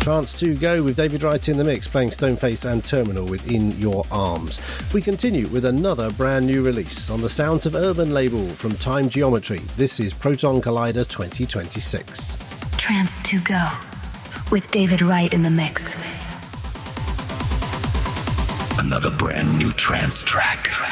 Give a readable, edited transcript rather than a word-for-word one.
Trance to Go with David Wright in the mix, playing Stoneface and Terminal with In Your Arms. We continue with another brand new release on the Sounds of Urban label from Time Geometry. This is Proton Collider 2026. Trance to Go with David Wright in the mix. Another brand new trance track.